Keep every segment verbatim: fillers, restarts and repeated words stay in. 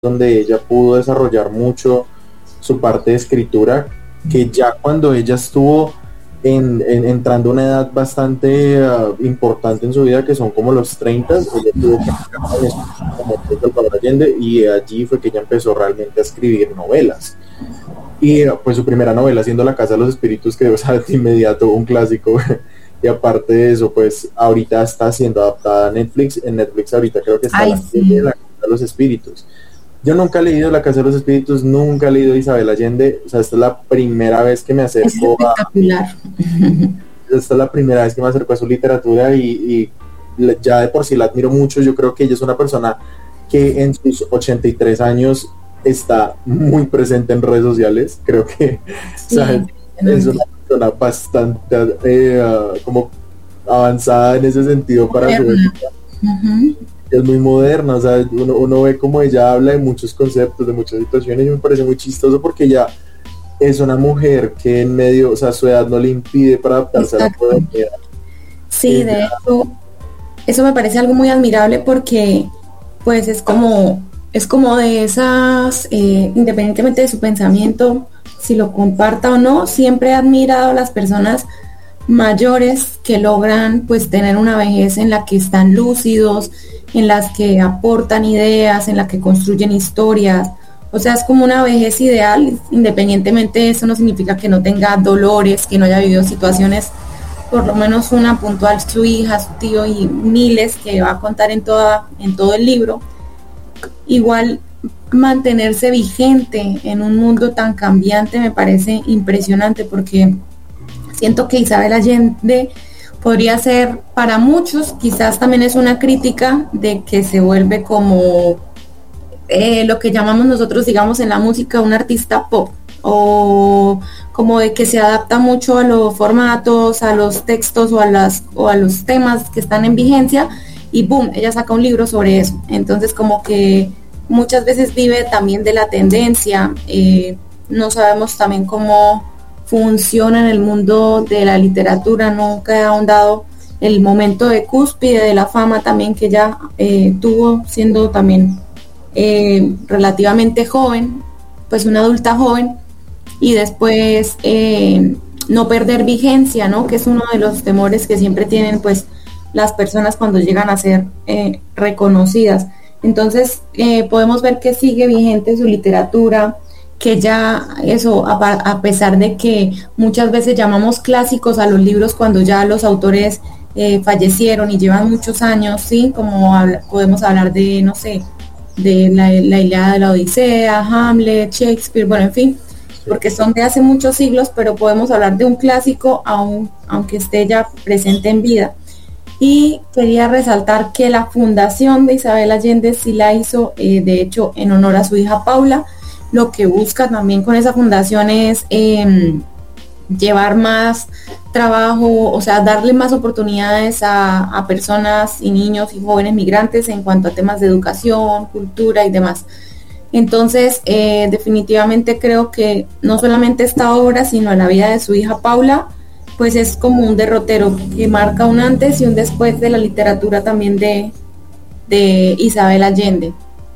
donde ella pudo desarrollar mucho su parte de escritura, que ya cuando ella estuvo en, en- entrando a una edad bastante uh, importante en su vida, que son como los treinta, ella tuvo que trabajar en esto, como Salvador Allende, y allí fue que ella empezó realmente a escribir novelas. Y uh, pues su primera novela siendo La Casa de los Espíritus, que o sea, de inmediato un clásico. Y aparte de eso, pues ahorita está siendo adaptada a Netflix. En Netflix ahorita creo que está Ay, la serie de sí, La Casa de los Espíritus. Yo nunca he leído La Casa de los Espíritus, nunca he leído Isabel Allende. O sea, esta es la primera vez que me es acerco a, espectacular. esta es la primera vez que me acerco a su literatura, y, y le- ya de por sí la admiro mucho. Yo creo que ella es una persona que en sus ochenta y tres años está muy presente en redes sociales. Creo que, o Sí, sea, es una impresionante. persona bastante eh, ah, como avanzada en ese sentido para su Moderna. época. Ujú. Es muy moderna, o sea, uno, uno ve como ella habla de muchos conceptos, de muchas situaciones, y me parece muy chistoso porque ella es una mujer que en medio, o sea, su edad no le impide para adaptarse a la Exacto. modernidad. Sí, Ella, de hecho, eso me parece algo muy admirable porque pues es como, es como de esas, eh, independientemente de su pensamiento, si lo comparta o no, siempre he admirado a las personas mayores que logran pues tener una vejez en la que están lúcidos, en las que aportan ideas, en la que construyen historias. O sea, es como una vejez ideal, independientemente eso no significa que no tenga dolores, que no haya vivido situaciones, por lo menos una puntual, su hija, su tío y miles que va a contar en toda, en todo el libro. Igual mantenerse vigente en un mundo tan cambiante me parece impresionante porque siento que Isabel Allende podría ser para muchos, quizás también es una crítica de que se vuelve como eh, lo que llamamos nosotros, digamos, en la música, un artista pop, o como de que se adapta mucho a los formatos, a los textos o a, las, o a los temas que están en vigencia, y boom, ella saca un libro sobre eso. Entonces como que muchas veces vive también de la tendencia, eh, no sabemos también cómo funciona en el mundo de la literatura, nunca he ahondado el momento de cúspide de la fama también que ella eh, tuvo siendo también eh, relativamente joven, pues una adulta joven, y después eh, no perder vigencia, ¿no? Que es uno de los temores que siempre tienen pues las personas cuando llegan a ser eh, reconocidas. Entonces eh, podemos ver que sigue vigente su literatura, que ya eso, a, a pesar de que muchas veces llamamos clásicos a los libros cuando ya los autores eh, fallecieron y llevan muchos años, sí, como habla, podemos hablar de, no sé, de la, la Ilíada de la Odisea, Hamlet, Shakespeare, bueno, en fin, sí. porque son de hace muchos siglos, pero podemos hablar de un clásico aún, aunque esté ya presente en vida. Y quería resaltar que la fundación de Isabel Allende sí la hizo, eh, de hecho, en honor a su hija Paula. Lo que busca también con esa fundación es eh, llevar más trabajo, o sea, darle más oportunidades a, a personas y niños y jóvenes migrantes en cuanto a temas de educación, cultura y demás. Entonces, eh, definitivamente creo que no solamente esta obra, sino la vida de su hija Paula, pues es como un derrotero que marca un antes y un después de la literatura también de, de Isabel Allende.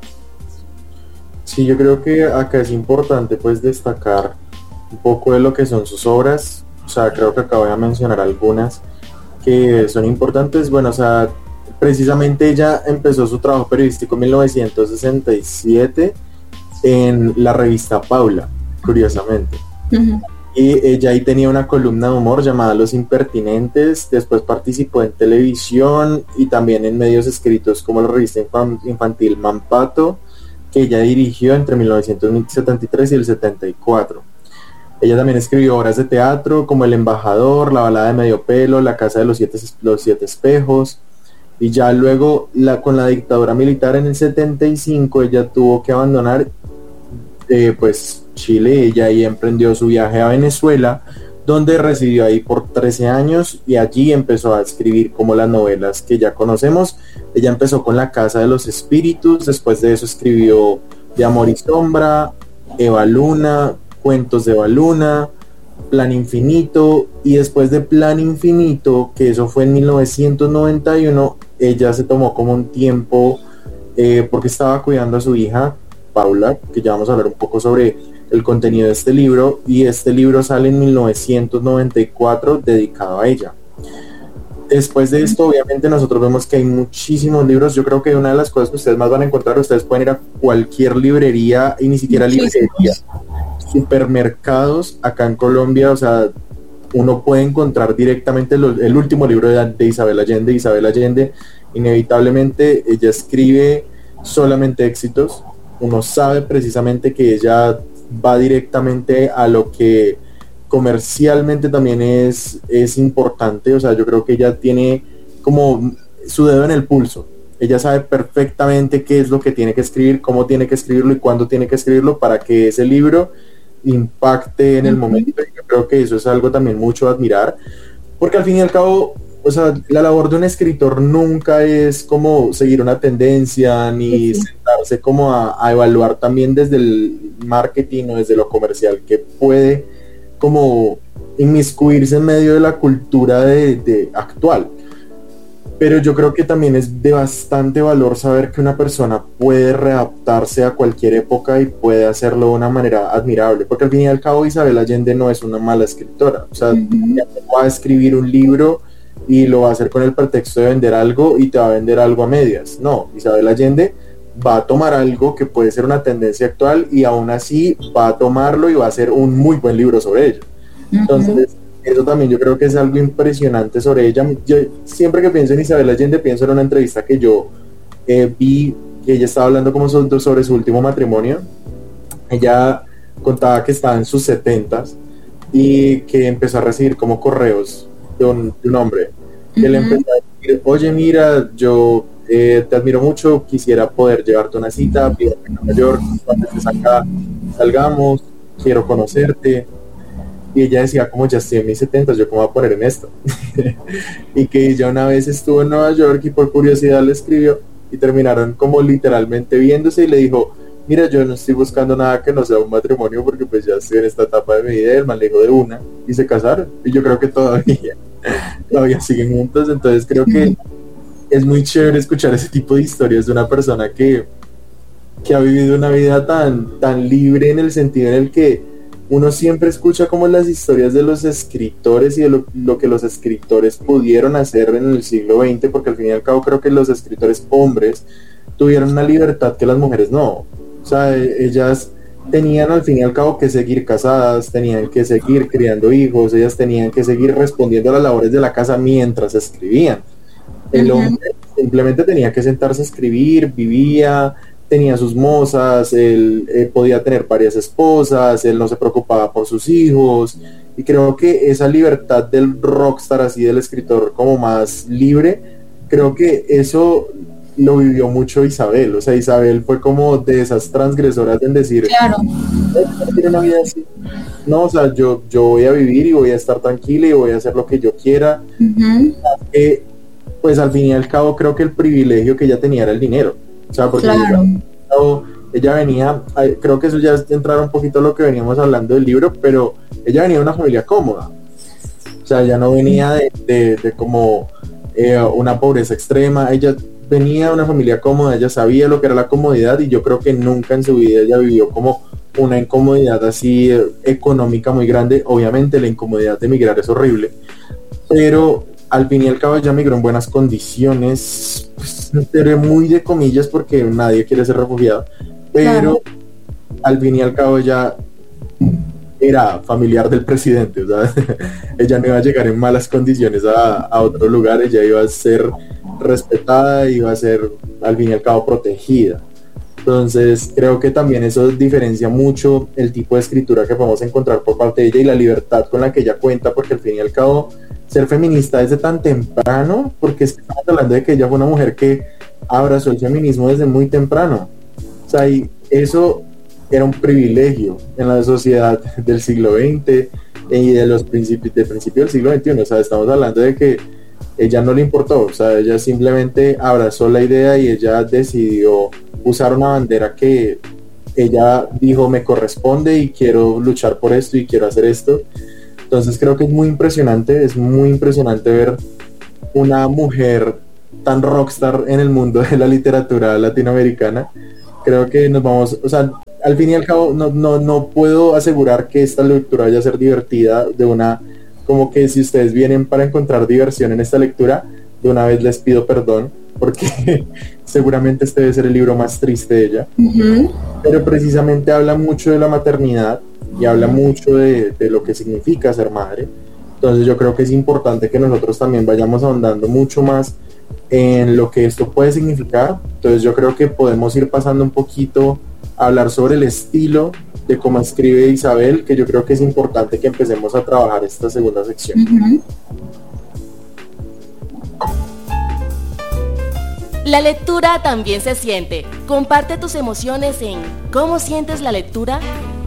Sí, yo creo que acá es importante pues destacar un poco de lo que son sus obras. O sea, creo que acá voy a mencionar algunas que son importantes. Bueno, o sea, precisamente ella empezó su trabajo periodístico en mil novecientos sesenta y siete en la revista Paula, curiosamente. Uh-huh. Y ella ahí tenía una columna de humor llamada Los Impertinentes. Después participó en televisión y también en medios escritos como la revista infantil Mampato, que ella dirigió entre mil novecientos setenta y tres y el setenta y cuatro. Ella también escribió obras de teatro como El Embajador, La Balada de Medio Pelo, La Casa de los Siete, los Siete Espejos. Y ya luego, la, con la dictadura militar en el setenta y cinco, ella tuvo que abandonar eh, pues Chile. Ella ahí emprendió su viaje a Venezuela, donde residió ahí por trece años, y allí empezó a escribir como las novelas que ya conocemos. Ella empezó con La Casa de los Espíritus, después de eso escribió De Amor y Sombra, Eva Luna, Cuentos de Eva Luna, Plan Infinito, y después de Plan Infinito, que eso fue en mil novecientos noventa y uno, ella se tomó como un tiempo eh, porque estaba cuidando a su hija Paula, que ya vamos a hablar un poco sobre el contenido de este libro, y este libro sale en mil novecientos noventa y cuatro dedicado a ella. Después de esto, obviamente, nosotros vemos que hay muchísimos libros. Yo creo que una de las cosas que ustedes más van a encontrar, ustedes pueden ir a cualquier librería, y ni siquiera librería, supermercados acá en Colombia, o sea, uno puede encontrar directamente los, el último libro de, de Isabel Allende. Isabel Allende, inevitablemente, ella escribe solamente éxitos. Uno sabe precisamente que ella va directamente a lo que comercialmente también es, es importante. O sea, yo creo que ella tiene como su dedo en el pulso. Ella sabe perfectamente qué es lo que tiene que escribir, cómo tiene que escribirlo y cuándo tiene que escribirlo para que ese libro impacte en el momento. Y yo creo que eso es algo también mucho a admirar, porque al fin y al cabo, o sea, la labor de un escritor nunca es como seguir una tendencia, ni sí. sentarse como a, a evaluar también desde el marketing o desde lo comercial, que puede como inmiscuirse en medio de la cultura de, de actual. Pero yo creo que también es de bastante valor saber que una persona puede readaptarse a cualquier época y puede hacerlo de una manera admirable, porque al fin y al cabo Isabel Allende no es una mala escritora. O sea, uh-huh. va a escribir un libro y lo va a hacer con el pretexto de vender algo y te va a vender algo a medias. No, Isabel Allende va a tomar algo que puede ser una tendencia actual y aún así va a tomarlo y va a hacer un muy buen libro sobre ello. Entonces, uh-huh. eso también yo creo que es algo impresionante sobre ella. Yo siempre que pienso en Isabel Allende pienso en una entrevista que yo eh, vi, que ella estaba hablando como sobre, sobre su último matrimonio. Ella contaba que estaba en sus setentas y que empezó a recibir como correos de un, de un hombre que uh-huh. le empezó a decir: oye, mira, yo eh, te admiro mucho, quisiera poder llevarte una cita, vivo en Nueva York, cuando estés acá salgamos, quiero conocerte. Y ella decía, como ya estoy en mis setentas, yo cómo voy a poner en esto. Y que ella una vez estuvo en Nueva York y por curiosidad le escribió y terminaron como literalmente viéndose, y le dijo: mira, yo no estoy buscando nada que no sea un matrimonio, porque pues ya estoy en esta etapa de mi vida. Y el man le dijo de una y se casaron, y yo creo que todavía todavía siguen juntos. Entonces creo que es muy chévere escuchar ese tipo de historias de una persona que, que ha vivido una vida tan, tan libre, en el sentido en el que uno siempre escucha como las historias de los escritores y de lo, lo que los escritores pudieron hacer en el siglo veinte, porque al fin y al cabo creo que los escritores hombres tuvieron una libertad que las mujeres no. O sea, ellas tenían al fin y al cabo que seguir casadas, tenían que seguir criando hijos, ellas tenían que seguir respondiendo a las labores de la casa mientras escribían. El uh-huh. hombre simplemente tenía que sentarse a escribir, vivía, tenía sus mozas, él eh, podía tener varias esposas, él no se preocupaba por sus hijos, y creo que esa libertad del rockstar, así del escritor como más libre, creo que eso lo vivió mucho Isabel. O sea, Isabel fue como de esas transgresoras en decir, claro, no quiero una vida así. No, o sea, yo, yo voy a vivir y voy a estar tranquila y voy a hacer lo que yo quiera. Uh-huh. Eh, pues al fin y al cabo creo que el privilegio que ella tenía era el dinero. O sea, porque claro. ella, ella venía, creo que eso ya es entrar un poquito a lo que veníamos hablando del libro, pero ella venía de una familia cómoda. O sea, ella no venía de, de, de como eh, una pobreza extrema. Ella venía de una familia cómoda, ella sabía lo que era la comodidad, y yo creo que nunca en su vida ella vivió como una incomodidad así eh, económica muy grande. Obviamente la incomodidad de emigrar es horrible, pero al fin y al cabo ella migró en buenas condiciones, pues, muy de comillas, porque nadie quiere ser refugiado, pero claro, al fin y al cabo ella era familiar del presidente. O sea, ella no iba a llegar en malas condiciones a, a otro lugar, ella iba a ser respetada, iba a ser al fin y al cabo protegida. Entonces creo que también eso diferencia mucho el tipo de escritura que podemos encontrar por parte de ella y la libertad con la que ella cuenta, porque al fin y al cabo ser feminista desde tan temprano, porque estamos hablando de que ella fue una mujer que abrazó el feminismo desde muy temprano. O sea, y eso era un privilegio en la sociedad del siglo veinte y de los principios del principio del siglo veintiuno. O sea, estamos hablando de que ella no le importó, o sea, ella simplemente abrazó la idea y ella decidió usar una bandera que ella dijo me corresponde y quiero luchar por esto y quiero hacer esto. Entonces creo que es muy impresionante, es muy impresionante ver una mujer tan rockstar en el mundo de la literatura latinoamericana. creo que nos vamos, o sea, al fin y al cabo no, no, no puedo asegurar que esta lectura vaya a ser divertida de una, como que si ustedes vienen para encontrar diversión en esta lectura, de una vez les pido perdón, porque seguramente este debe ser el libro más triste de ella, uh-huh. Pero precisamente habla mucho de la maternidad y habla mucho de, de lo que significa ser madre. Entonces yo creo que es importante que nosotros también vayamos ahondando mucho más en lo que esto puede significar. Entonces yo creo que podemos ir pasando un poquito a hablar sobre el estilo de cómo escribe Isabel, que yo creo que es importante que empecemos a trabajar esta segunda sección. Uh-huh. La lectura también se siente. Comparte tus emociones en ¿Cómo sientes la lectura?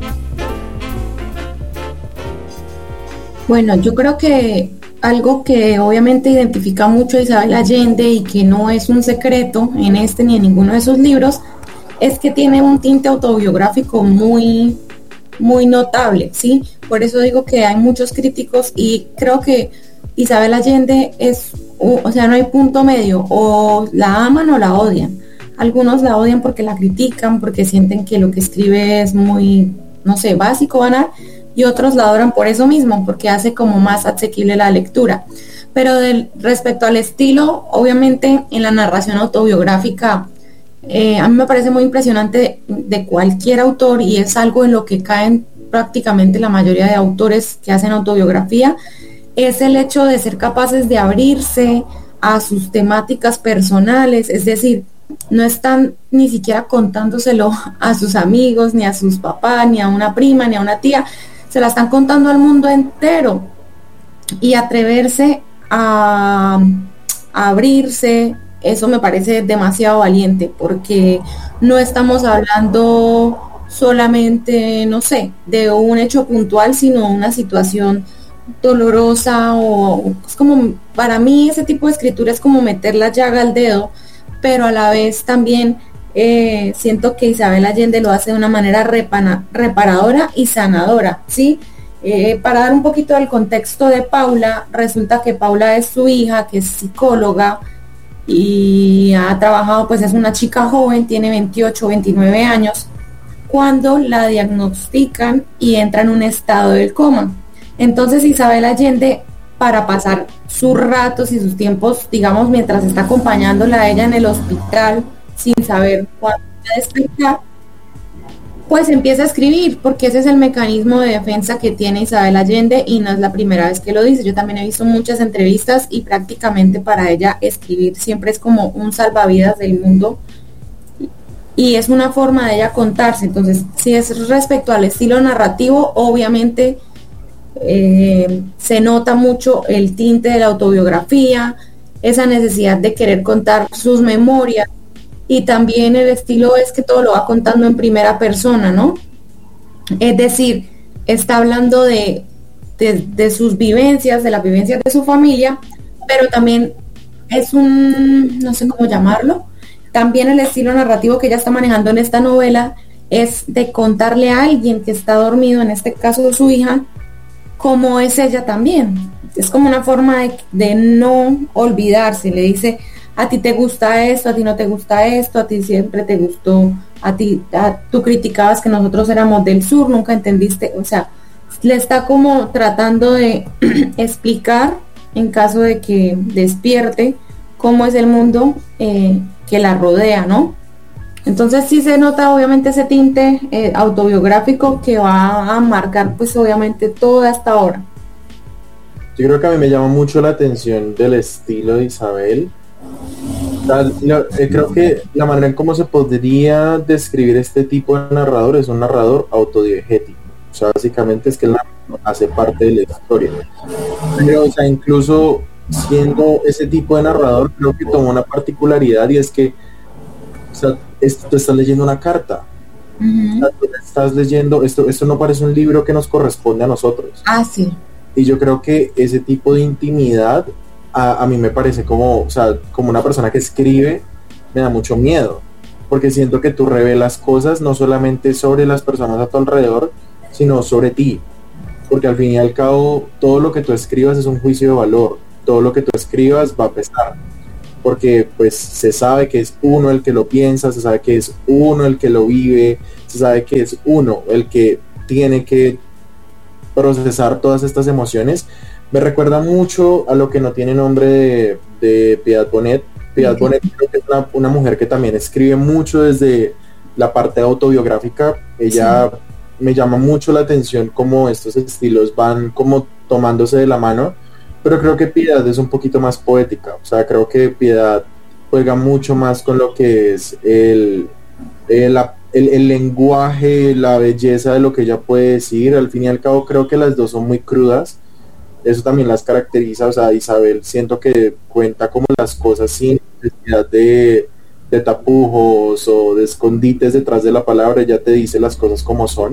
Bueno, yo creo que algo que obviamente identifica mucho a Isabel Allende y que no es un secreto en este ni en ninguno de esos libros, es que tiene un tinte autobiográfico muy, muy notable, ¿sí? Por eso digo que hay muchos críticos y creo que Isabel Allende es, o sea, no hay punto medio, o la aman o la odian. Algunos la odian porque la critican, porque sienten que lo que escribe es muy, no sé, básico, banal, y otros la adoran por eso mismo, porque hace como más asequible la lectura. Pero del, respecto al estilo, obviamente en la narración autobiográfica, eh, a mí me parece muy impresionante de, de cualquier autor, y es algo en lo que caen prácticamente la mayoría de autores que hacen autobiografía, es el hecho de ser capaces de abrirse a sus temáticas personales, es decir, no están ni siquiera contándoselo a sus amigos, ni a sus papás, ni a una prima, ni a una tía, se la están contando al mundo entero, y atreverse a, a abrirse, eso me parece demasiado valiente, porque no estamos hablando solamente, no sé, de un hecho puntual, sino una situación dolorosa, o es como, para mí ese tipo de escritura es como meter la llaga al dedo, pero a la vez también Eh, siento que Isabel Allende lo hace de una manera repana, reparadora y sanadora, ¿sí? Eh, para dar un poquito del contexto de Paula, resulta que Paula es su hija, que es psicóloga y ha trabajado, pues es una chica joven, tiene veintiocho, veintinueve años, cuando la diagnostican y entra en un estado del coma. Entonces Isabel Allende, para pasar sus ratos y sus tiempos, digamos, mientras está acompañándola a ella en el hospital, sin saber cuándo despertar, pues empieza a escribir, porque ese es el mecanismo de defensa que tiene Isabel Allende, y no es la primera vez que lo dice. Yo también he visto muchas entrevistas y prácticamente para ella escribir siempre es como un salvavidas del mundo, y es una forma de ella contarse. Entonces, si es respecto al estilo narrativo, obviamente eh, se nota mucho el tinte de la autobiografía, esa necesidad de querer contar sus memorias, y también el estilo es que todo lo va contando en primera persona, ¿no? Es decir, está hablando de, de, de sus vivencias, de las vivencias de su familia, pero también es un, no sé cómo llamarlo, también el estilo narrativo que ella está manejando en esta novela es de contarle a alguien que está dormido, en este caso su hija, cómo es ella también. Es como una forma de, de no olvidarse. Le dice: a ti te gusta esto, a ti no te gusta esto, a ti siempre te gustó, a ti, a, tú criticabas que nosotros éramos del sur, nunca entendiste, o sea, le está como tratando de explicar, en caso de que despierte, cómo es el mundo eh, que la rodea, ¿no? Entonces sí se nota obviamente ese tinte eh, autobiográfico que va a marcar pues obviamente toda esta obra. Yo creo que a mí me llama mucho la atención del estilo de Isabel. Creo que la manera en cómo se podría describir este tipo de narrador es un narrador autodiegético. O sea, básicamente es que el narrador hace parte de la historia. Pero, o sea, incluso siendo ese tipo de narrador, creo que toma una particularidad, y es que, o sea, esto, tú estás leyendo una carta. Uh-huh. O sea, tú estás leyendo, esto, esto no parece un libro que nos corresponde a nosotros. Ah, sí. Y yo creo que ese tipo de intimidad A, a mí me parece como, o sea, como una persona que escribe, me da mucho miedo, porque siento que tú revelas cosas no solamente sobre las personas a tu alrededor, sino sobre ti, porque al fin y al cabo todo lo que tú escribas es un juicio de valor, todo lo que tú escribas va a pesar. porque pues se sabe que es uno el que lo piensa, se sabe que es uno el que lo vive, se sabe que es uno el que tiene que procesar todas estas emociones. Me recuerda mucho a lo que no tiene nombre de, de Piedad Bonet. Piedad uh-huh. Bonet creo que es una, una mujer que también escribe mucho desde la parte autobiográfica. Ella sí. me llama mucho la atención cómo estos estilos van como tomándose de la mano, pero creo que Piedad es un poquito más poética. O sea, creo que Piedad juega mucho más con lo que es el, el, el, el lenguaje, la belleza de lo que ella puede decir. Al fin y al cabo creo que las dos son muy crudas. Eso también las caracteriza. O sea, Isabel siento que cuenta como las cosas sin necesidad de, de tapujos o de escondites detrás de la palabra. Ella te dice las cosas como son.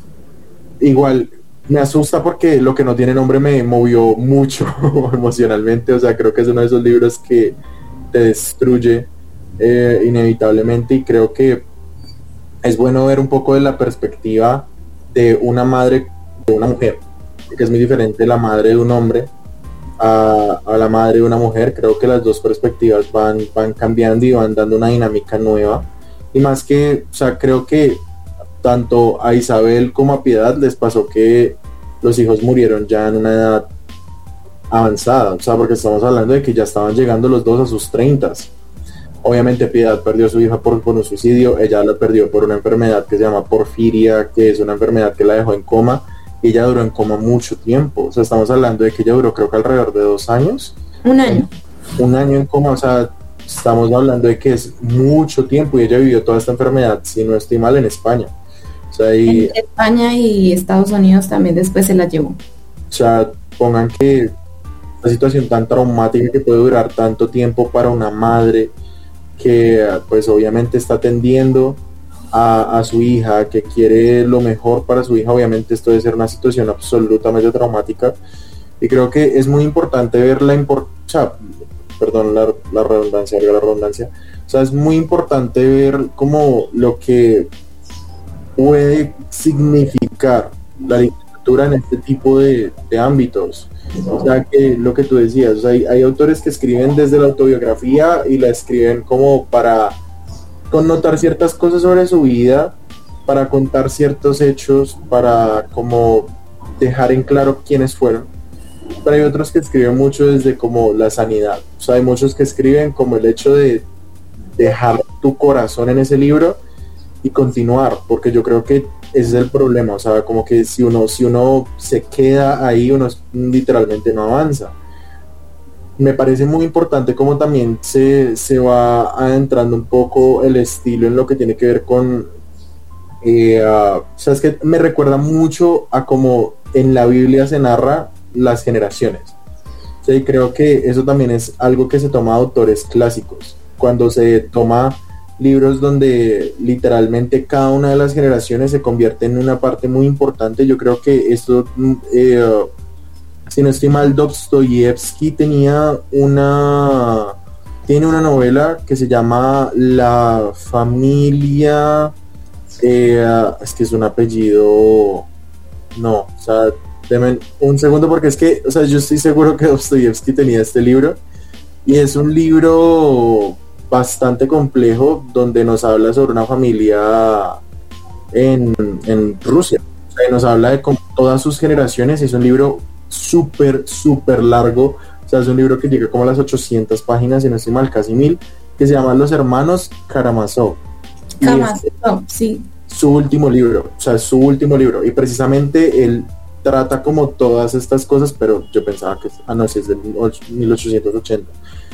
Igual me asusta porque Lo que no tiene nombre me movió mucho emocionalmente. O sea, creo que es uno de esos libros que te destruye eh, inevitablemente, y creo que es bueno ver un poco de la perspectiva de una madre, de una mujer, que es muy diferente la madre de un hombre a, a la madre de una mujer. Creo que las dos perspectivas van, van cambiando y van dando una dinámica nueva, y más que, o sea, creo que tanto a Isabel como a Piedad les pasó que los hijos murieron ya en una edad avanzada, o sea, porque estamos hablando de que ya estaban llegando los dos a sus treintas. Obviamente Piedad perdió a su hija por, por un suicidio, ella la perdió por una enfermedad que se llama porfiria, que es una enfermedad que la dejó en coma, y ella duró en coma mucho tiempo. O sea, estamos hablando de que ella duró creo que alrededor de dos años. Un año. Un año en coma, o sea, estamos hablando de que es mucho tiempo, y ella vivió toda esta enfermedad, si no estoy mal, en España. O sea, y, en España y Estados Unidos también después se la llevó. O sea, pongan que una situación tan traumática que puede durar tanto tiempo para una madre que pues obviamente está atendiendo a, a su hija, que quiere lo mejor para su hija. Obviamente esto debe ser una situación absolutamente traumática, y creo que es muy importante ver la importancia, perdón la, la redundancia, la redundancia, o sea, es muy importante ver como lo que puede significar la literatura en este tipo de, de ámbitos. O sea, que lo que tú decías, o sea, hay, hay autores que escriben desde la autobiografía y la escriben como para connotar ciertas cosas sobre su vida, para contar ciertos hechos, para como dejar en claro quiénes fueron. Pero hay otros que escriben mucho desde como la sanidad. O sea, hay muchos que escriben como el hecho de dejar tu corazón en ese libro y continuar, porque yo creo que ese es el problema. O sea, como que si uno si uno se queda ahí, uno literalmente no avanza. Me parece muy importante como también se, se va adentrando un poco el estilo en lo que tiene que ver con eh, uh, o sea, es que me recuerda mucho a como en la Biblia se narra las generaciones. O sea, y creo que eso también es algo que se toma de autores clásicos, cuando se toma libros donde literalmente cada una de las generaciones se convierte en una parte muy importante. Yo creo que esto, eh, si no estoy mal, Dostoyevsky tenía una tiene una novela que se llama La familia, eh, es que es un apellido, no, o sea, denme un segundo porque es que, o sea, yo estoy seguro que Dostoyevsky tenía este libro, y es un libro bastante complejo donde nos habla sobre una familia en, en Rusia. O sea, nos habla de como todas sus generaciones. Es un libro súper, súper largo. O sea, es un libro que llega como a las ochocientas páginas, si no estoy mal, casi mil, que se llama Los hermanos Karamazov. Karamazov, sí. Su último libro, o sea, su último libro. Y precisamente él trata como todas estas cosas, pero yo pensaba que, ah, no, si es de mil ochocientos ochenta.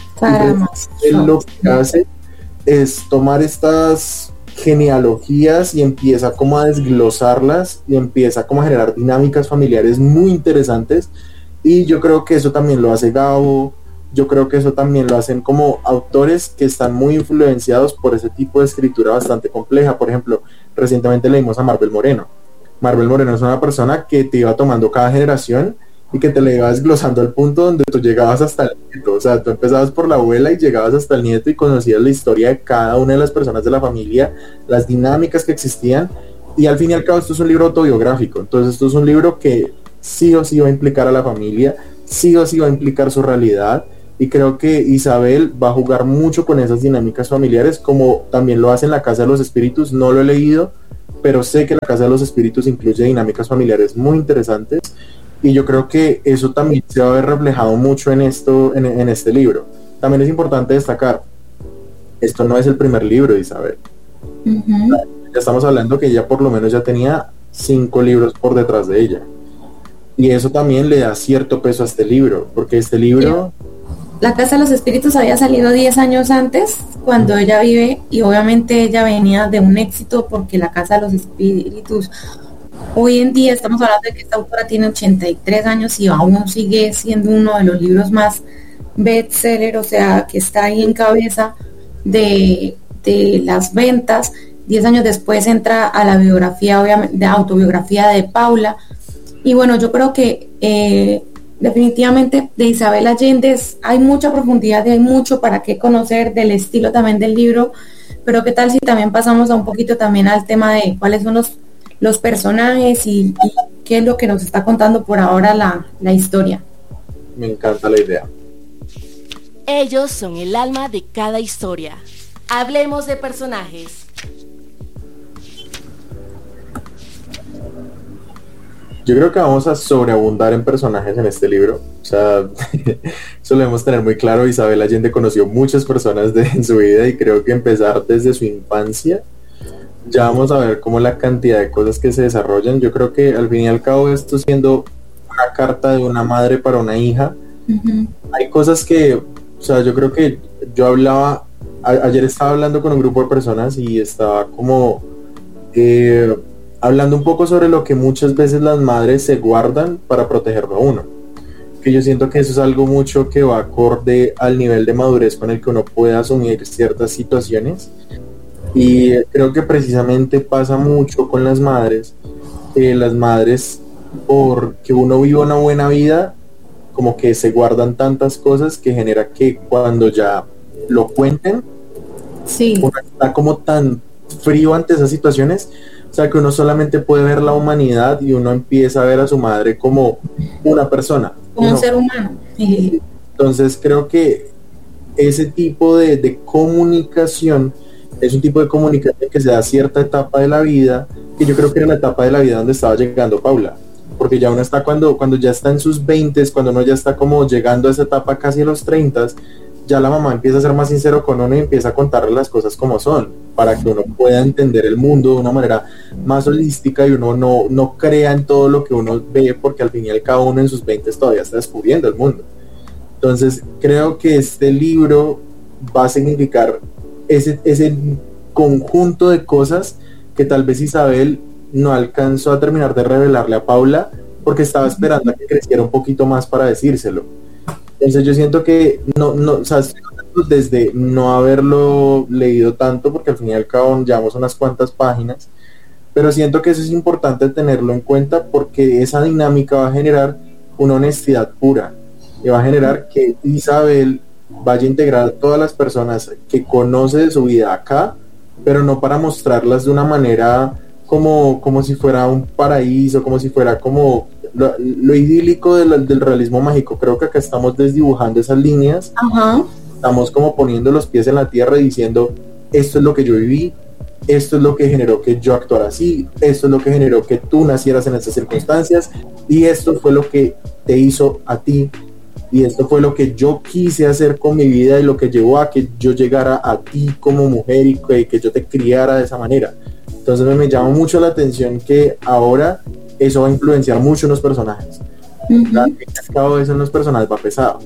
Él lo que hace es tomar estas genealogías y empieza como a desglosarlas y empieza como a generar dinámicas familiares muy interesantes, y yo creo que eso también lo hace Gabo. Yo creo que eso también lo hacen como autores que están muy influenciados por ese tipo de escritura bastante compleja. Por ejemplo, recientemente leímos a Marvel Moreno. Marvel Moreno es una persona que te iba tomando cada generación y que te le iba desglosando al punto donde tú llegabas hasta el nieto. O sea, tú empezabas por la abuela y llegabas hasta el nieto y conocías la historia de cada una de las personas de la familia, las dinámicas que existían, y al fin y al cabo esto es un libro autobiográfico. Entonces esto es un libro que sí o sí va a implicar a la familia, sí o sí va a implicar su realidad, Y creo que Isabel va a jugar mucho con esas dinámicas familiares, como también lo hace en La Casa de los Espíritus. No lo he leído, pero sé que La Casa de los Espíritus incluye dinámicas familiares muy interesantes, y yo creo que eso también se va a ver reflejado mucho en esto, en, en este libro. También es importante destacar, esto no es el primer libro de Isabel. Uh-huh. Ya estamos hablando que ella por lo menos ya tenía cinco libros por detrás de ella, y eso también le da cierto peso a este libro, porque este libro... La Casa de los Espíritus había salido diez años antes, cuando ella vive, y obviamente ella venía de un éxito, porque La Casa de los Espíritus, hoy en día estamos hablando de que esta autora tiene ochenta y tres años y aún sigue siendo uno de los libros más bestseller, o sea, que está ahí en cabeza de, de las ventas. Diez años después entra a la biografía, obviamente, de autobiografía de Paula, y bueno, yo creo que eh, definitivamente de Isabel Allende hay mucha profundidad y hay mucho para qué conocer del estilo también del libro, pero qué tal si también pasamos a un poquito también al tema de cuáles son los, los personajes y, y qué es lo que nos está contando por ahora la, la historia. Me encanta la idea. Ellos son el alma de cada historia. Hablemos de personajes. Yo creo que vamos a sobreabundar en personajes en este libro. O sea, solemos tener muy claro, Isabel Allende conoció muchas personas de, en su vida, y creo que empezar desde su infancia, ya vamos a ver cómo la cantidad de cosas que se desarrollan. Yo creo que al fin y al cabo, esto siendo una carta de una madre para una hija, uh-huh. Hay cosas que, o sea, yo creo que yo hablaba, a, ayer estaba hablando con un grupo de personas y estaba como... Eh, hablando un poco sobre lo que muchas veces las madres se guardan para protegerlo a uno, que yo siento que eso es algo mucho que va acorde al nivel de madurez con el que uno puede asumir ciertas situaciones, y creo que precisamente pasa mucho con las madres, eh, las madres, porque uno vive una buena vida, como que se guardan tantas cosas que genera que cuando ya lo cuenten, sí. Uno está como tan frío ante esas situaciones. O sea, que uno solamente puede ver la humanidad y uno empieza a ver a su madre como una persona. Como uno, un ser humano. Entonces creo que ese tipo de, de comunicación es un tipo de comunicación que se da a cierta etapa de la vida, que yo creo que era la etapa de la vida donde estaba llegando Paula. Porque ya uno está cuando, cuando ya está en sus veintes, cuando uno ya está como llegando a esa etapa casi a los treintas, ya la mamá empieza a ser más sincero con uno y empieza a contarle las cosas como son, para que uno pueda entender el mundo de una manera más holística y uno no, no crea en todo lo que uno ve, porque al fin y al cabo uno en sus veintes todavía está descubriendo el mundo. Entonces creo que este libro va a significar ese, ese conjunto de cosas que tal vez Isabel no alcanzó a terminar de revelarle a Paula, porque estaba esperando a que creciera un poquito más para decírselo. Entonces yo siento que no, no, o sea, desde no haberlo leído tanto, porque al fin y al cabo llevamos unas cuantas páginas, pero siento que eso es importante tenerlo en cuenta, porque esa dinámica va a generar una honestidad pura, y va a generar que Isabel vaya a integrar a todas las personas que conoce de su vida acá, pero no para mostrarlas de una manera como, como si fuera un paraíso, como si fuera como lo, lo idílico del, del realismo mágico. Creo que acá estamos desdibujando esas líneas. Ajá. Estamos como poniendo los pies en la tierra y diciendo, esto es lo que yo viví, esto es lo que generó que yo actuara así, esto es lo que generó que tú nacieras en estas circunstancias, y esto fue lo que te hizo a ti, y esto fue lo que yo quise hacer con mi vida y lo que llevó a que yo llegara a ti como mujer y que, que yo te criara de esa manera. Entonces me, me llama mucho la atención que ahora eso va a influenciar mucho en los personajes. Uh-huh. Cada vez en los personajes va pesado.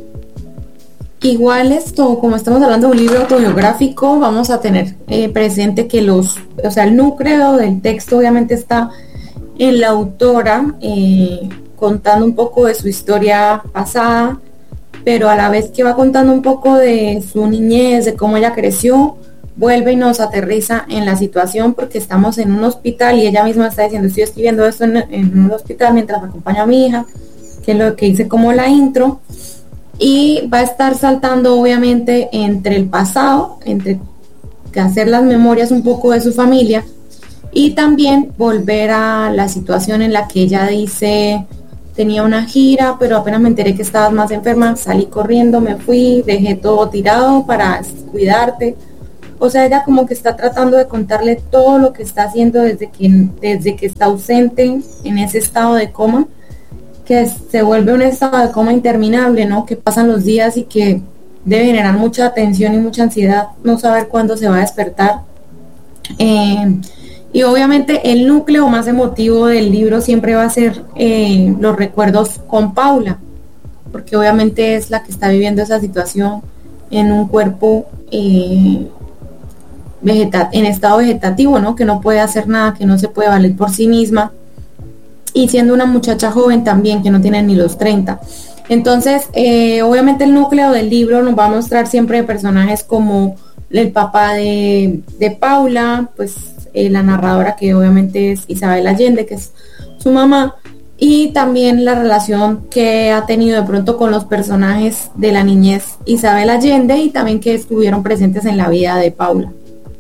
Igual esto, como estamos hablando de un libro autobiográfico, vamos a tener eh, presente que los, o sea, el núcleo del texto obviamente está en la autora, eh, contando un poco de su historia pasada, pero a la vez que va contando un poco de su niñez, de cómo ella creció, vuelve y nos aterriza en la situación, porque estamos en un hospital y ella misma está diciendo, estoy escribiendo esto en, en un hospital mientras acompaño a mi hija, que es lo que hice como la intro, y va a estar saltando obviamente entre el pasado, entre hacer las memorias un poco de su familia, y también volver a la situación en la que ella dice, tenía una gira, pero apenas me enteré que estabas más enferma, salí corriendo, me fui, dejé todo tirado para cuidarte. O sea, ella como que está tratando de contarle todo lo que está haciendo desde que, desde que está ausente en ese estado de coma, que se vuelve un estado de coma interminable, ¿no? Que pasan los días y que debe generar mucha tensión y mucha ansiedad no saber cuándo se va a despertar. Eh, y obviamente el núcleo más emotivo del libro siempre va a ser eh, los recuerdos con Paula, porque obviamente es la que está viviendo esa situación en un cuerpo eh, vegeta- en estado vegetativo, ¿no? Que no puede hacer nada, que no se puede valer por sí misma, y siendo una muchacha joven también, que no tiene ni los treinta. Entonces, eh, obviamente el núcleo del libro nos va a mostrar siempre personajes como el papá de, de Paula, pues eh, la narradora, que obviamente es Isabel Allende, que es su mamá, y también la relación que ha tenido de pronto con los personajes de la niñez Isabel Allende, y también que estuvieron presentes en la vida de Paula.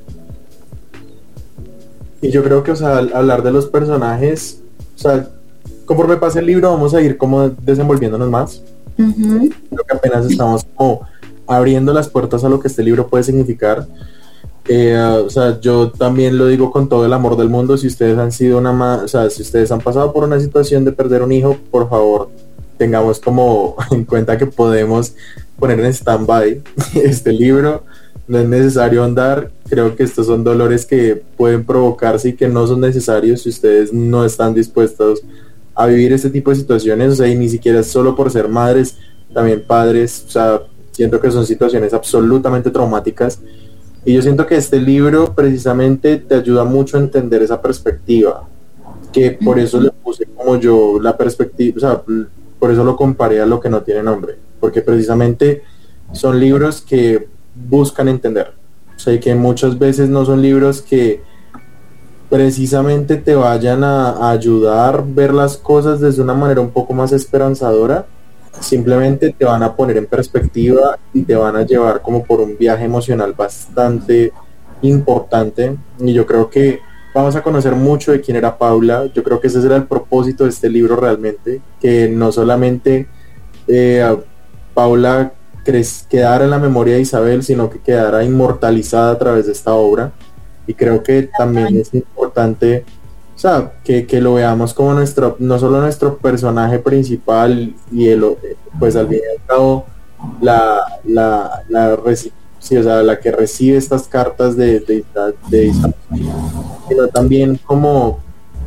Y yo creo que, o sea, al hablar de los personajes, o sea, conforme pase el libro vamos a ir como desenvolviéndonos más. Uh-huh. Creo que apenas estamos como abriendo las puertas a lo que este libro puede significar. Eh, o sea, yo también lo digo con todo el amor del mundo. Si ustedes han sido una ma- o sea, si ustedes han pasado por una situación de perder un hijo, por favor, tengamos como en cuenta que podemos poner en stand-by este libro. No es necesario ahondar. Creo que estos son dolores que pueden provocarse y que no son necesarios si ustedes no están dispuestos a vivir este tipo de situaciones. O sea, y ni siquiera es solo por ser madres, también padres. O sea, siento que son situaciones absolutamente traumáticas. Y yo siento que este libro precisamente te ayuda mucho a entender esa perspectiva, que por eso le puse como yo la perspectiva, o sea, por eso lo comparé a Lo que no tiene nombre, porque precisamente son libros que buscan entender. O sea, que muchas veces no son libros que precisamente te vayan a, a ayudar a ver las cosas desde una manera un poco más esperanzadora. Simplemente te van a poner en perspectiva y te van a llevar como por un viaje emocional bastante importante. Y yo creo que vamos a conocer mucho de quién era Paula. Yo creo que ese era el propósito de este libro realmente, que no solamente eh, Paula cre- quedara en la memoria de Isabel, sino que quedara inmortalizada a través de esta obra. Y creo que también es importante, o sea, que, que lo veamos como nuestro, no solo nuestro personaje principal y el, pues al fin y al cabo la, la, la, reci- sí, o sea, la que recibe estas cartas de, de, de Isabel, sino también como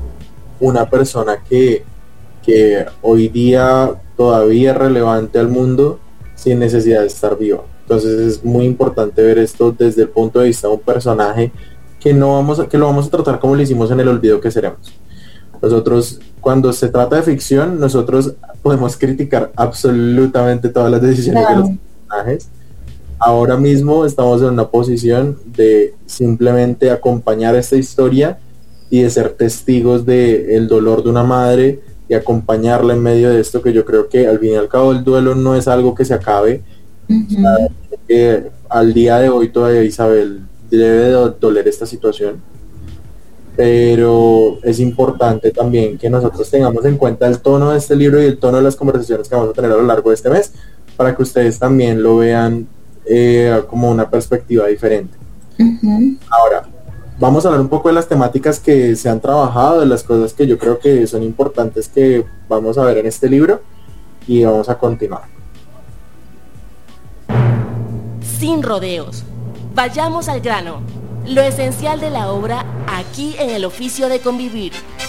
una persona que, que hoy día todavía es relevante al mundo sin necesidad de estar viva. Entonces es muy importante ver esto desde el punto de vista de un personaje que no vamos a, que lo vamos a tratar como lo hicimos en El olvido que seremos. Nosotros, cuando se trata de ficción, nosotros podemos criticar absolutamente todas las decisiones claro. de los personajes. Ahora mismo estamos en una posición de simplemente acompañar esta historia y de ser testigos del dolor de una madre y acompañarla en medio de esto, que yo creo que al fin y al cabo el duelo no es algo que se acabe. Uh-huh. O sea, que al día de hoy todavía Isabel debe de doler esta situación, pero es importante también que nosotros tengamos en cuenta el tono de este libro y el tono de las conversaciones que vamos a tener a lo largo de este mes, para que ustedes también lo vean eh, como una perspectiva diferente. Uh-huh. Ahora, vamos a hablar un poco de las temáticas que se han trabajado, de las cosas que yo creo que son importantes que vamos a ver en este libro, y vamos a continuar. Sin rodeos. Vayamos al grano, lo esencial de la obra aquí en El oficio de convivir.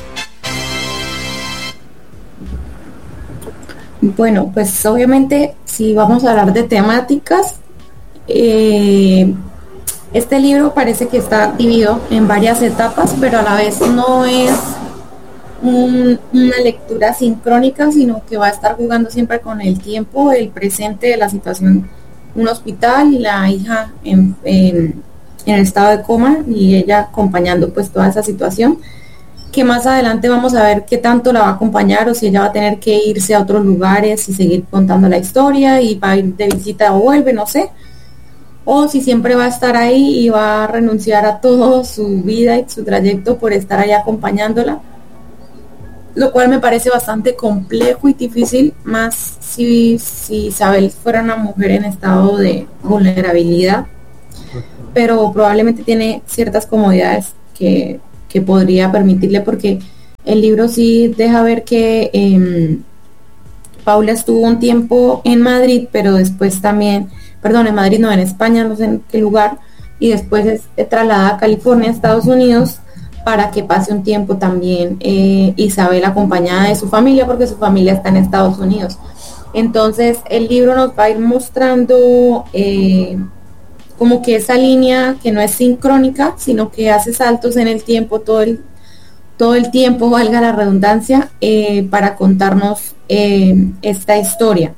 Bueno, pues obviamente si vamos a hablar de temáticas, eh, este libro parece que está dividido en varias etapas, pero a la vez no es un, una lectura sincrónica, sino que va a estar jugando siempre con el tiempo, el presente de la situación. Un hospital y la hija en, en, en el estado de coma y ella acompañando pues toda esa situación, que más adelante vamos a ver qué tanto la va a acompañar o si ella va a tener que irse a otros lugares y seguir contando la historia y va a ir de visita o vuelve, no sé, o si siempre va a estar ahí y va a renunciar a todo su vida y su trayecto por estar ahí acompañándola. lo cual me parece bastante complejo y difícil, más si, si Isabel fuera una mujer en estado de vulnerabilidad, pero probablemente tiene ciertas comodidades que, que podría permitirle, porque el libro sí deja ver que eh, Paula estuvo un tiempo en Madrid, pero después también, perdón, en Madrid no, en España, no sé en qué lugar, y después es, es trasladada a California, Estados Unidos, para que pase un tiempo también eh, Isabel acompañada de su familia, porque su familia está en Estados Unidos. Entonces el libro nos va a ir mostrando eh, como que esa línea que no es sincrónica, sino que hace saltos en el tiempo, todo el todo el tiempo, valga la redundancia, eh, para contarnos eh, esta historia.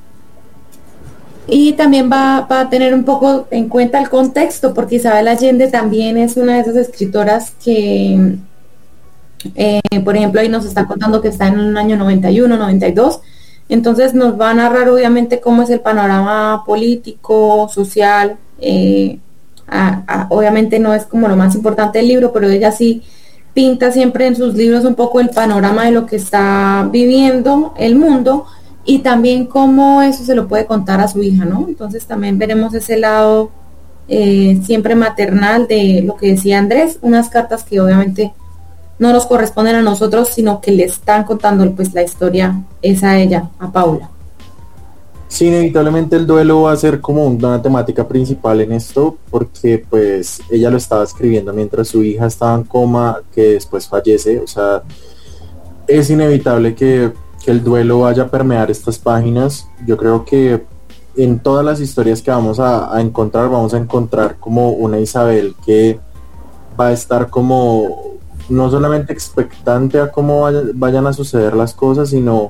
Y también va, va a tener un poco en cuenta el contexto, porque Isabel Allende también es una de esas escritoras que, eh, por ejemplo, ahí nos está contando que está en el año noventa y uno, noventa y dos, entonces nos va a narrar obviamente cómo es el panorama político, social, eh, a, a, obviamente no es como lo más importante del libro, pero ella sí pinta siempre en sus libros un poco el panorama de lo que está viviendo el mundo, y también cómo eso se lo puede contar a su hija, ¿no? Entonces también veremos ese lado eh, siempre maternal de lo que decía Andrés, unas cartas que obviamente no nos corresponden a nosotros, sino que le están contando pues la historia es a ella, a Paula. Sí, inevitablemente el duelo va a ser como una temática principal en esto, porque pues ella lo estaba escribiendo mientras su hija estaba en coma, que después fallece. O sea, es inevitable que, que el duelo vaya a permear estas páginas. Yo creo que en todas las historias que vamos a, a encontrar, vamos a encontrar como una Isabel que va a estar como no solamente expectante a cómo vaya, vayan a suceder las cosas, sino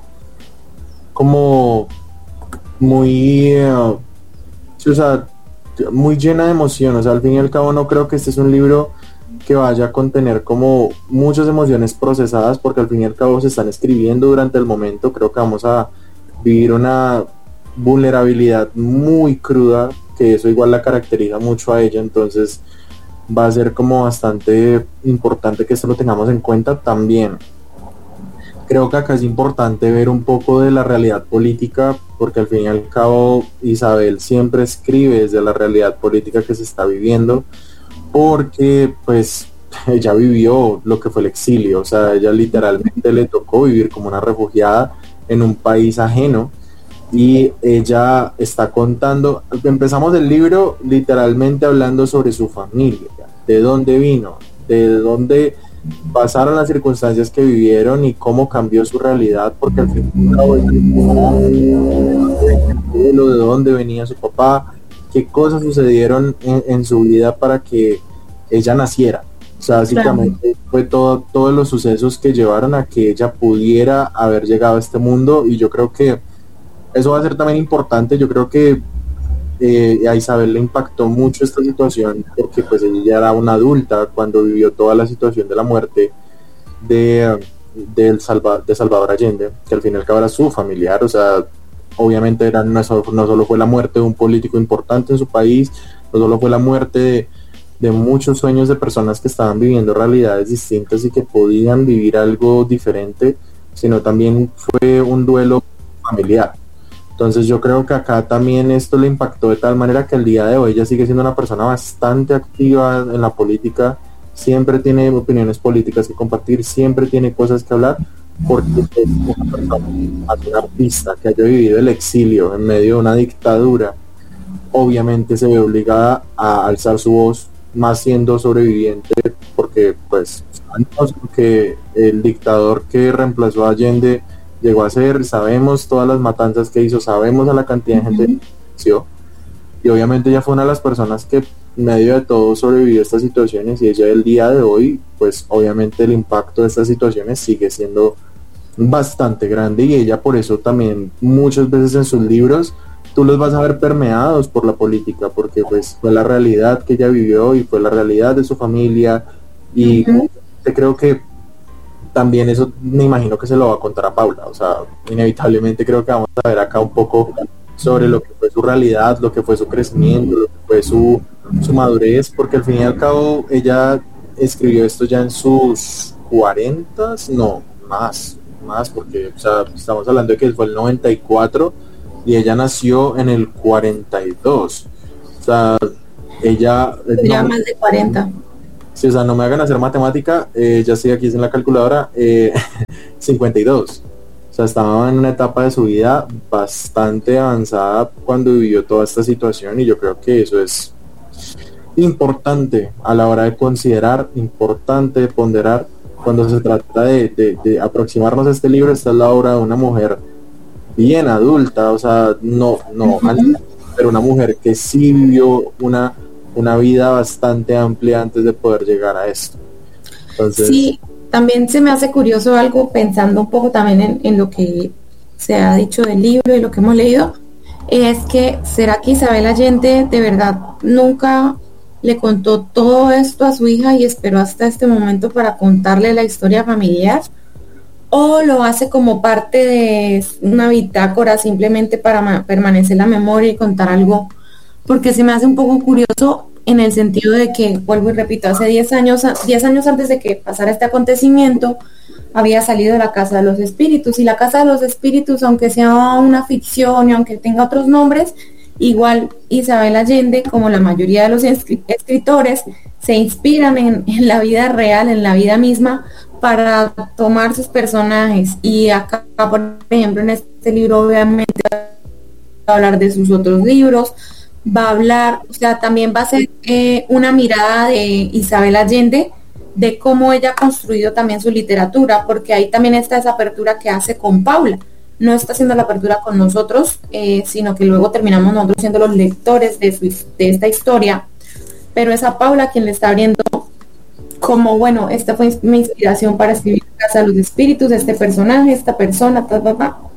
como muy uh, o sea, muy llena de emoción. O sea, al fin y al cabo no creo que este es un libro que vaya a contener como muchas emociones procesadas, porque al fin y al cabo se están escribiendo durante el momento. Creo que vamos a vivir una vulnerabilidad muy cruda, que eso igual la caracteriza mucho a ella, entonces va a ser como bastante importante que esto lo tengamos en cuenta también. Creo que acá es importante ver un poco de la realidad política, porque al fin y al cabo Isabel siempre escribe desde la realidad política que se está viviendo, porque pues ella vivió lo que fue el exilio. O sea, ella literalmente le tocó vivir como una refugiada en un país ajeno, y ella está contando, empezamos el libro literalmente hablando sobre su familia, de dónde vino, de dónde pasaron las circunstancias que vivieron y cómo cambió su realidad, porque al fin y al cabo de dónde venía su papá, qué cosas sucedieron en, en su vida para que ella naciera. O sea, básicamente fue todo, todos los sucesos que llevaron a que ella pudiera haber llegado a este mundo, y yo creo que eso va a ser también importante. Yo creo que eh, a Isabel le impactó mucho esta situación, porque pues ella ya era una adulta cuando vivió toda la situación de la muerte de, de, Salva, de Salvador Allende, que al fin y al cabo era su familiar. O sea, obviamente era, no, solo, no solo fue la muerte de un político importante en su país, no solo fue la muerte de, de muchos sueños de personas que estaban viviendo realidades distintas y que podían vivir algo diferente, sino también fue un duelo familiar. Entonces yo creo que acá también esto le impactó de tal manera que el día de hoy ella sigue siendo una persona bastante activa en la política, siempre tiene opiniones políticas que compartir, siempre tiene cosas que hablar, porque es una persona, una artista que haya vivido el exilio en medio de una dictadura, obviamente se ve obligada a alzar su voz, más siendo sobreviviente, porque pues sabemos que el dictador que reemplazó a Allende llegó a ser, sabemos todas las matanzas que hizo, sabemos a la cantidad de gente que falleció, y obviamente ella fue una de las personas que en medio de todo sobrevivió a estas situaciones, y ella el día de hoy, pues obviamente el impacto de estas situaciones sigue siendo bastante grande, y ella por eso también muchas veces en sus libros tú los vas a ver permeados por la política, porque pues fue la realidad que ella vivió y fue la realidad de su familia, y uh-huh. te creo que también eso me imagino que se lo va a contar a Paula. O sea, inevitablemente creo que vamos a ver acá un poco sobre lo que fue su realidad, lo que fue su crecimiento, lo que fue su, su madurez, porque al fin y al cabo ella escribió esto ya en sus cuarentas, no, más, más, porque o sea, estamos hablando de que fue el noventa y cuatro y ella nació en el cuarenta y dos. O sea, ella... Ya no, más de cuarenta. sí, o sea, no me hagan hacer matemática, eh, ya estoy aquí en la calculadora, eh, cincuenta y dos. O sea, estaba en una etapa de su vida bastante avanzada cuando vivió toda esta situación, y yo creo que eso es importante a la hora de considerar, importante de ponderar cuando se trata de, de, de aproximarnos a este libro. Esta es la obra de una mujer bien adulta, o sea, no, no, uh-huh. pero una mujer que sí vivió una, una vida bastante amplia antes de poder llegar a esto. Entonces, sí, también se me hace curioso algo, pensando un poco también en, en lo que se ha dicho del libro y lo que hemos leído, es que ¿será que Isabel Allende de verdad nunca le contó todo esto a su hija y esperó hasta este momento para contarle la historia familiar? ¿O lo hace como parte de una bitácora simplemente para ma- permanecer la memoria y contar algo? Porque se me hace un poco curioso en el sentido de que, vuelvo y repito, hace diez años, diez años antes de que pasara este acontecimiento, había salido de la Casa de los Espíritus, y la Casa de los Espíritus, aunque sea una ficción y aunque tenga otros nombres, igual Isabel Allende, como la mayoría de los escritores, se inspiran en, en la vida real, en la vida misma, para tomar sus personajes. Y acá, por ejemplo, en este libro obviamente va a hablar de sus otros libros, va a hablar, o sea, también va a ser eh, una mirada de Isabel Allende, de cómo ella ha construido también su literatura, porque ahí también está esa apertura que hace con Paula. No está haciendo la apertura con nosotros, eh, sino que luego terminamos nosotros siendo los lectores de, su, de esta historia, pero es a Paula quien le está abriendo como, bueno, esta fue mi inspiración para escribir Casa de los Espíritus, este personaje, esta persona, ta, ta, ta.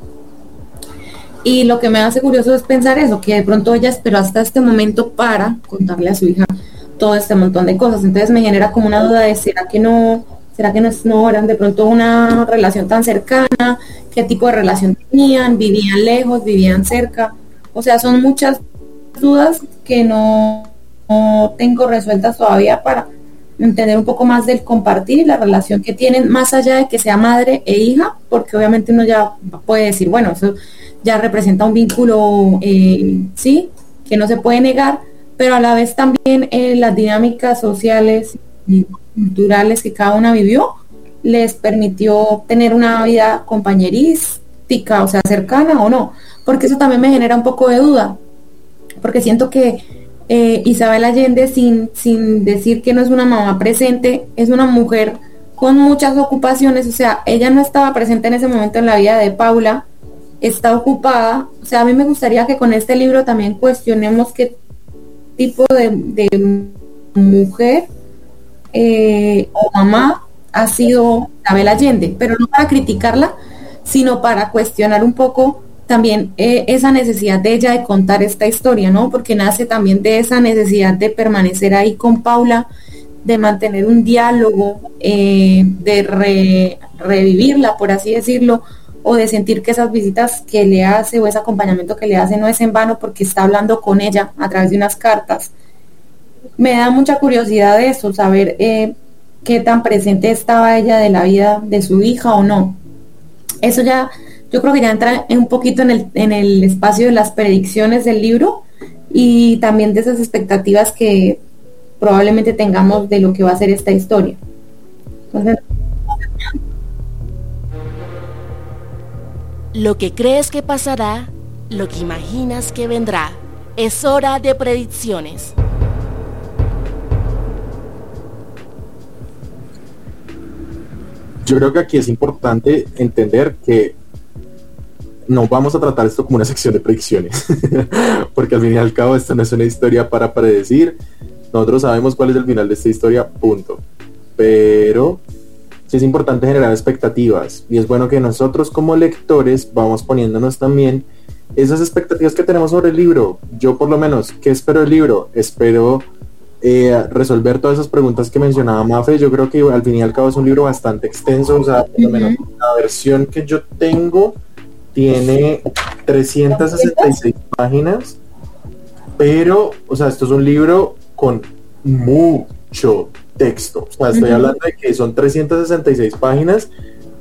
Y lo que me hace curioso es pensar eso, que de pronto ella esperó hasta este momento para contarle a su hija todo este montón de cosas. Entonces me genera como una duda de ¿será que no, será que no, no eran de pronto una relación tan cercana? ¿Qué tipo de relación tenían? ¿Vivían lejos? ¿Vivían cerca? O sea, son muchas dudas que no, no tengo resueltas todavía para entender un poco más del compartir y la relación que tienen, más allá de que sea madre e hija, porque obviamente uno ya puede decir, bueno, eso ya representa un vínculo, eh, sí, que no se puede negar, pero a la vez también eh, las dinámicas sociales y culturales que cada una vivió les permitió tener una vida compañerística, o sea, cercana o no, porque eso también me genera un poco de duda, porque siento que eh, Isabel Allende, sin, sin decir que no es una mamá presente, es una mujer con muchas ocupaciones, o sea, ella no estaba presente en ese momento en la vida de Paula, está ocupada. O sea, a mí me gustaría que con este libro también cuestionemos qué tipo de, de mujer eh, o mamá ha sido Isabel Allende, pero no para criticarla, sino para cuestionar un poco también eh, esa necesidad de ella de contar esta historia, ¿no? Porque nace también de esa necesidad de permanecer ahí con Paula, de mantener un diálogo, eh, de re, revivirla, por así decirlo, o de sentir que esas visitas que le hace o ese acompañamiento que le hace no es en vano porque está hablando con ella a través de unas cartas. Me da mucha curiosidad de eso, saber eh, qué tan presente estaba ella de la vida de su hija o no. Eso ya, yo creo que ya entra un poquito en el, en el espacio de las predicciones del libro y también de esas expectativas que probablemente tengamos de lo que va a ser esta historia. Entonces, lo que crees que pasará, lo que imaginas que vendrá. Es hora de predicciones. Yo creo que aquí es importante entender que no vamos a tratar esto como una sección de predicciones, porque al fin y al cabo esto no es una historia para predecir. Nosotros sabemos cuál es el final de esta historia, punto. Pero sí es importante generar expectativas, y es bueno que nosotros como lectores vamos poniéndonos también esas expectativas que tenemos sobre el libro. Yo por lo menos, ¿qué espero del libro? Espero eh, resolver todas esas preguntas que mencionaba Mafe. Yo creo que al fin y al cabo es un libro bastante extenso, o sea, por lo menos la versión que yo tengo tiene trescientas sesenta y seis páginas, pero, o sea, esto es un libro con mucho texto. O sea, estoy uh-huh. hablando de que son trescientas sesenta y seis páginas,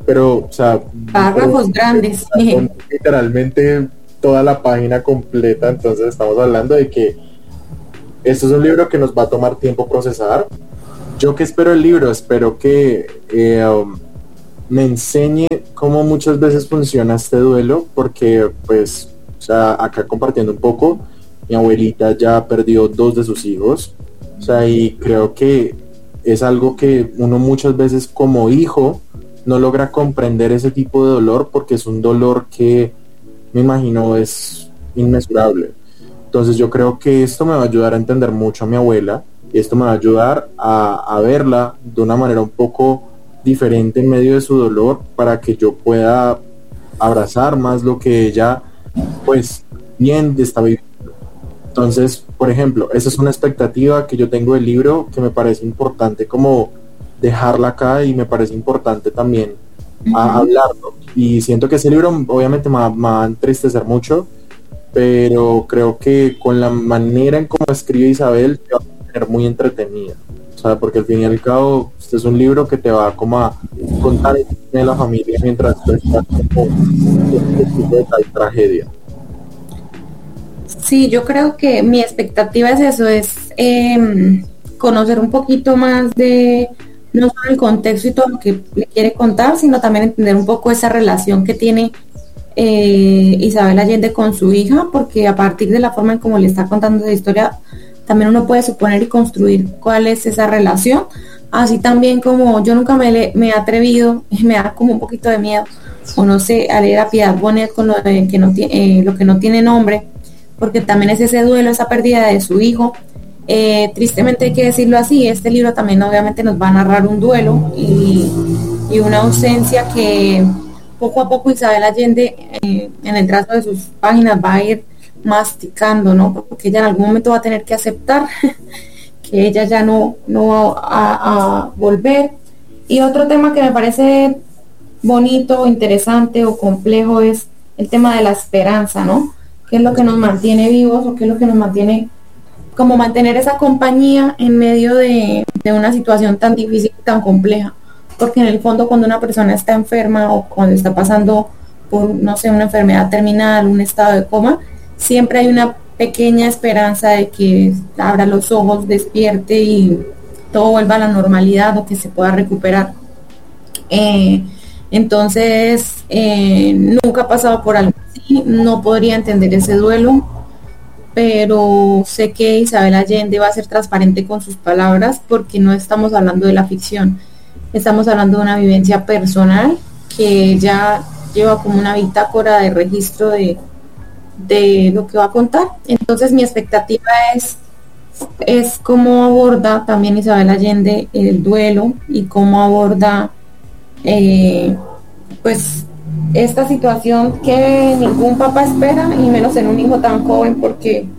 pero, o sea... Párrafos grandes. Literalmente toda la página completa, entonces estamos hablando de que esto es un libro que nos va a tomar tiempo procesar. Yo que espero el libro, espero que eh, um, me enseñe cómo muchas veces funciona este duelo, porque pues, o sea, acá compartiendo un poco, mi abuelita ya perdió dos de sus hijos, o sea, y creo que es algo que uno muchas veces como hijo no logra comprender ese tipo de dolor, porque es un dolor que me imagino es inmesurable. Entonces yo creo que esto me va a ayudar a entender mucho a mi abuela, y esto me va a ayudar a, a verla de una manera un poco diferente en medio de su dolor, para que yo pueda abrazar más lo que ella pues bien está viviendo. Entonces, por ejemplo, esa es una expectativa que yo tengo del libro, que me parece importante como dejarla acá, y me parece importante también uh-huh. a hablarlo. Y siento que ese libro obviamente me va, me va a entristecer mucho, pero creo que con la manera en cómo escribe Isabel te va a tener muy entretenida. O sea, porque al fin y al cabo este es un libro que te va como a contar de la familia mientras tú estás como de tal tragedia. Sí, yo creo que mi expectativa es eso, es eh, conocer un poquito más de no solo el contexto y todo lo que le quiere contar, sino también entender un poco esa relación que tiene eh, Isabel Allende con su hija, porque a partir de la forma en cómo le está contando esa historia, también uno puede suponer y construir cuál es esa relación. Así también como yo nunca me, le, me he atrevido, me da como un poquito de miedo, o no sé, a leer a Piedad Bonet con lo, de que no tiene, eh, lo que no tiene nombre, porque también es ese duelo, esa pérdida de su hijo. Eh, tristemente hay que decirlo así, este libro también obviamente nos va a narrar un duelo y, y una ausencia que poco a poco Isabel Allende eh, en el trazo de sus páginas va a ir masticando, ¿no? Porque ella en algún momento va a tener que aceptar que ella ya no, no va a, a volver. Y otro tema que me parece bonito, interesante o complejo es el tema de la esperanza, ¿no? ¿Qué es lo que nos mantiene vivos o qué es lo que nos mantiene, como mantener esa compañía en medio de, de una situación tan difícil, tan compleja? Porque en el fondo cuando una persona está enferma o cuando está pasando por, no sé, una enfermedad terminal, un estado de coma, siempre hay una pequeña esperanza de que abra los ojos, despierte y todo vuelva a la normalidad o que se pueda recuperar. Eh, entonces, eh, nunca he pasado por algo así, no podría entender ese duelo, pero sé que Isabel Allende va a ser transparente con sus palabras, porque no estamos hablando de la ficción, estamos hablando de una vivencia personal que ella lleva como una bitácora de registro de, de lo que va a contar. Entonces mi expectativa es, es cómo aborda también Isabel Allende el duelo y cómo aborda eh, pues esta situación que ningún papá espera, y menos en un hijo tan joven, porque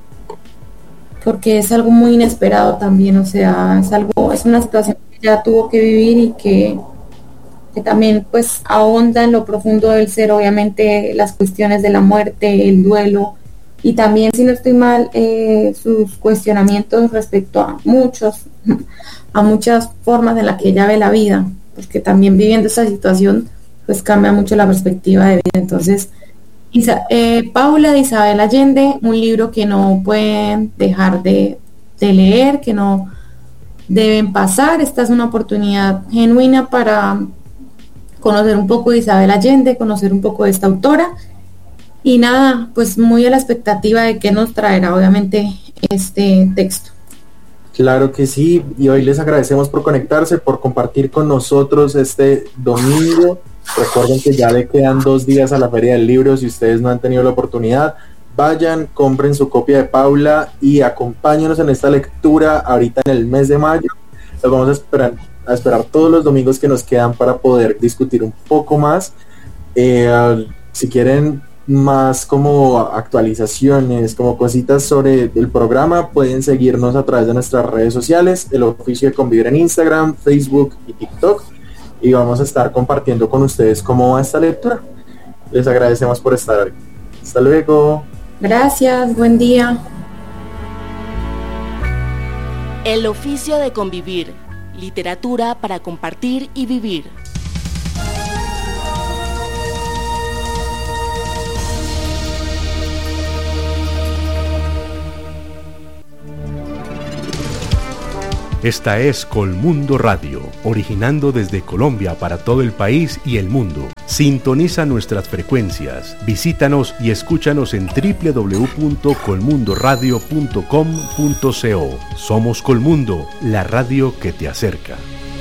porque es algo muy inesperado también. O sea, es algo, es una situación que ya tuvo que vivir y que, que también pues ahonda en lo profundo del ser, obviamente las cuestiones de la muerte, el duelo, y también, si no estoy mal, eh, sus cuestionamientos respecto a muchos a muchas formas en las que ella ve la vida, porque también viviendo esa situación pues cambia mucho la perspectiva de vida. Entonces, Isa, eh, Paula de Isabel Allende, un libro que no pueden dejar de, de leer, que no deben pasar. Esta es una oportunidad genuina para conocer un poco de Isabel Allende, conocer un poco de esta autora, y nada, pues muy a la expectativa de qué nos traerá obviamente este texto. Claro que sí, y hoy les agradecemos por conectarse, por compartir con nosotros este domingo. Recuerden que ya le quedan dos días a la Feria del Libro. Si ustedes no han tenido la oportunidad, vayan, compren su copia de Paula y acompáñenos en esta lectura ahorita en el mes de mayo. Los vamos a esperar, a esperar todos los domingos que nos quedan para poder discutir un poco más. Eh, si quieren más como actualizaciones, como cositas sobre el programa, pueden seguirnos a través de nuestras redes sociales, el Oficio de Convivir en Instagram, Facebook y TikTok, y vamos a estar compartiendo con ustedes cómo va esta lectura. Les agradecemos por estar aquí. Hasta luego. Gracias, buen día. El Oficio de Convivir, literatura para compartir y vivir. Esta es Colmundo Radio, originando desde Colombia para todo el país y el mundo. Sintoniza nuestras frecuencias, visítanos y escúchanos en doble u doble u doble u punto colmundo radio punto com punto co. Somos Colmundo, la radio que te acerca.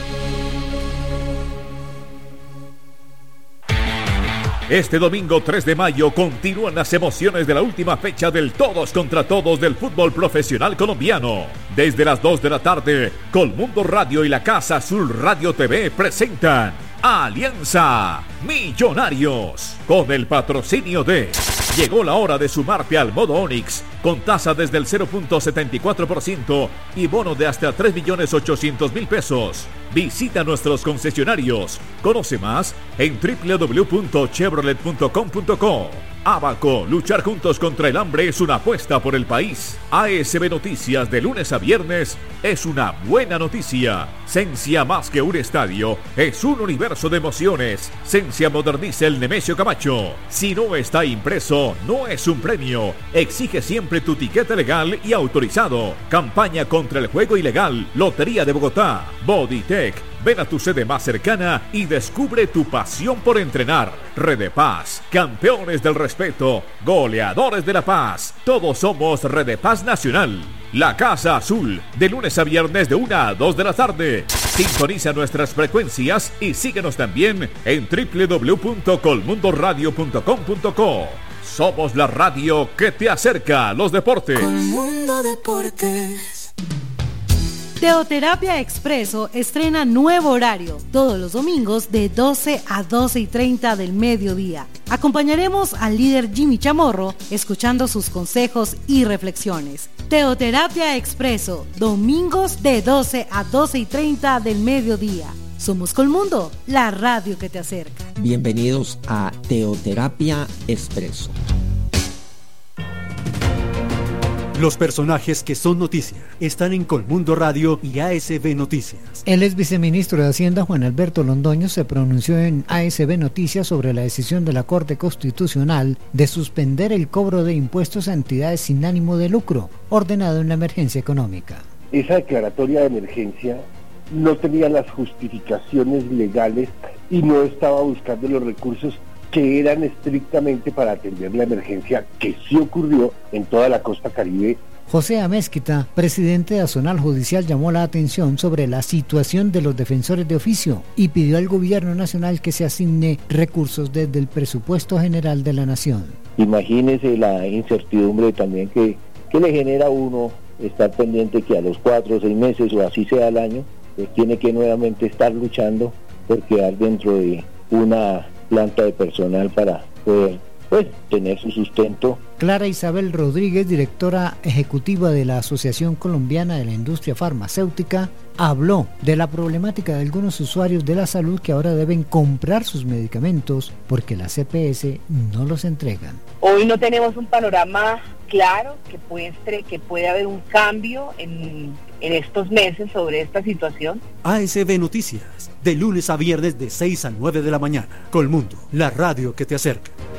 Este domingo tres de mayo continúan las emociones de la última fecha del todos contra todos del fútbol profesional colombiano. Desde las dos de la tarde, Colmundo Radio y la Casa Azul Radio T V presentan Alianza Millonarios, con el patrocinio de... Llegó la hora de sumarte al modo Onix, con tasa desde el cero punto setenta y cuatro por ciento y bono de hasta tres millones ochocientos mil pesos. Visita nuestros concesionarios. Conoce más en doble u doble u doble u punto chevrolet punto com punto co. Abaco, luchar juntos contra el hambre es una apuesta por el país. A S B Noticias de lunes a viernes es una buena noticia. Sensia más que un estadio, es un universo de emociones. Sensia moderniza el Nemesio Camacho. Si no está impreso, no es un premio. Exige siempre tu tiquete legal y autorizado. Campaña contra el juego ilegal. Lotería de Bogotá. Bodytech. Ven a tu sede más cercana y descubre tu pasión por entrenar. Redepaz, campeones del respeto, goleadores de la paz. Todos somos Redepaz Nacional. La Casa Azul, de lunes a viernes de una a dos de la tarde. Sintoniza nuestras frecuencias y síguenos también en doble u doble u doble u punto colmundo radio punto com punto co. Somos la radio que te acerca a los deportes. Colmundo Deportes. Teoterapia Expreso estrena nuevo horario, todos los domingos de doce a doce y treinta del mediodía. Acompañaremos al líder Jimmy Chamorro, escuchando sus consejos y reflexiones. Teoterapia Expreso, domingos de doce a doce y treinta del mediodía. Somos Colmundo, la radio que te acerca. Bienvenidos a Teoterapia Expreso. Los personajes que son noticia están en Colmundo Radio y A S B Noticias. El ex viceministro de Hacienda, Juan Alberto Londoño, se pronunció en A S B Noticias sobre la decisión de la Corte Constitucional de suspender el cobro de impuestos a entidades sin ánimo de lucro, ordenado en la emergencia económica. Esa declaratoria de emergencia no tenía las justificaciones legales y no estaba buscando los recursos que eran estrictamente para atender la emergencia que sí ocurrió en toda la costa caribe. José Amezquita, presidente de Azonal Judicial, llamó la atención sobre la situación de los defensores de oficio y pidió al gobierno nacional que se asigne recursos desde el presupuesto general de la nación. Imagínese la incertidumbre también que, que le genera a uno estar pendiente que a los cuatro o seis meses o así sea el año, pues tiene que nuevamente estar luchando por quedar dentro de una planta de personal para poder pues tener su sustento. Clara Isabel Rodríguez, directora ejecutiva de la Asociación Colombiana de la Industria Farmacéutica, habló de la problemática de algunos usuarios de la salud que ahora deben comprar sus medicamentos porque las C P S no los entregan. Hoy no tenemos un panorama claro que muestre que puede haber un cambio en, en estos meses sobre esta situación. A S B Noticias, de lunes a viernes de seis a nueve de la mañana. Colmundo, la radio que te acerca.